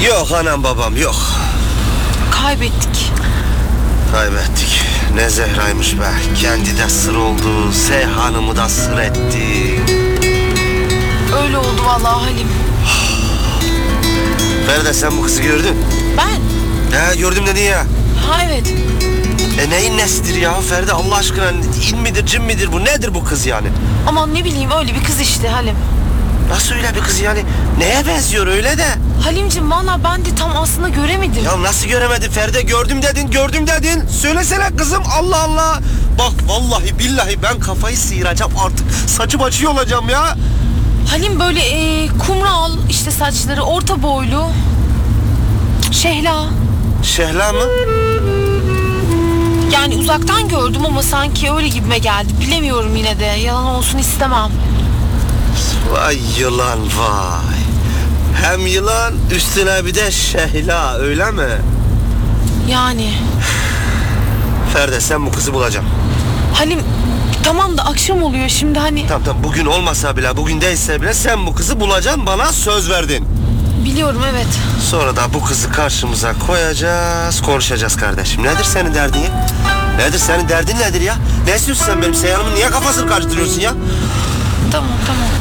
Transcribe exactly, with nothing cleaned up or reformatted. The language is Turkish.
Yok anam babam yok. Kaybettik. Kaybettik. Ne Zehra'ymış be. Kendi de sır oldu. Seyhan'ımı da sır etti. Öyle oldu vallahi Halim. Feride sen bu kızı gördün. Ben? He gördüm dedin ya. Ha evet. E neyin nesidir ya Feride Allah aşkına? İn midir cin midir bu? Nedir bu kız yani? Aman ne bileyim öyle bir kız işte Halim. Nasıl öyle bir kız yani? Neye benziyor öyle de? Halimciğim valla ben de tam aslında göremedim. Ya nasıl göremedin Feride? Gördüm dedin, gördüm dedin. Söylesene kızım Allah Allah. Bak vallahi billahi ben kafayı sıyıracağım artık. Saçı başı olacağım ya. Halim böyle e, kumral işte saçları orta boylu. Şehla. Şehla mı? Yani uzaktan gördüm ama sanki öyle gibime geldi. Bilemiyorum yine de. Yalan olsun istemem. Vay yılan vay. Hem yılan üstüne bir de Şehla öyle mi? Yani. Feride sen bu kızı bulacaksın. Halim tamam da akşam oluyor şimdi hani. Tamam tamam bugün olmasa bile bugün değilse bile sen bu kızı bulacaksın bana söz verdin. Biliyorum evet. Sonra da bu kızı karşımıza koyacağız konuşacağız kardeşim. Nedir senin derdin ya? Nedir senin derdin nedir ya? Ne istiyorsun sen benim Seyhan'ımın niye kafasını karıştırıyorsun ya? Tamam tamam.